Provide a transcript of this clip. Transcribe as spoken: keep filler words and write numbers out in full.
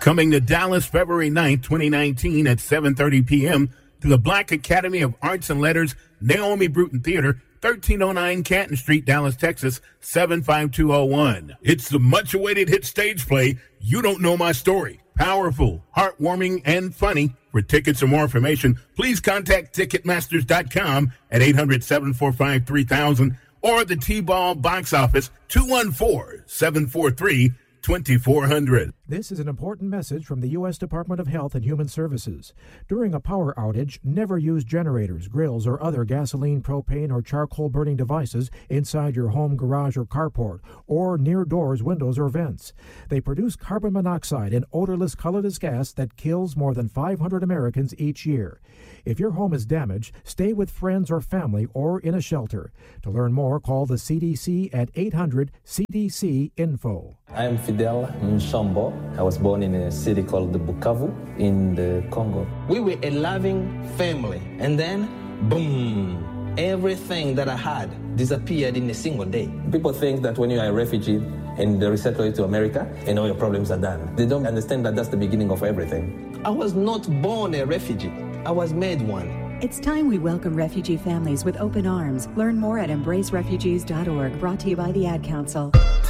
Coming to Dallas February ninth, twenty nineteen at seven thirty p.m. to the Black Academy of Arts and Letters, Naomi Bruton Theater, thirteen oh nine Canton Street, Dallas, Texas, seven five two oh one. It's the much-awaited hit stage play, You Don't Know My Story. Powerful, heartwarming, and funny. For tickets or more information, please contact Ticketmasters dot com at eight hundred, seven four five, three thousand or the T-Ball box office two one four, seven four three, two four zero zero. This is an important message from the U S Department of Health and Human Services. During a power outage, never use generators, grills, or other gasoline, propane, or charcoal burning devices inside your home, garage, or carport, or near doors, windows, or vents. They produce carbon monoxide, an odorless, colorless gas that kills more than five hundred Americans each year. If your home is damaged, stay with friends or family or in a shelter. To learn more, call the C D C at eight hundred C D C info. I'm Fidel Nshombo. I was born in a city called Bukavu in the Congo. We were a loving family, and then, boom, everything that I had disappeared in a single day. People think that when you are a refugee and they resettle you to America, and all your problems are done. They don't understand that that's the beginning of everything. I was not born a refugee. I was made one. It's time we welcome refugee families with open arms. Learn more at embrace refugees dot org, brought to you by the Ad Council.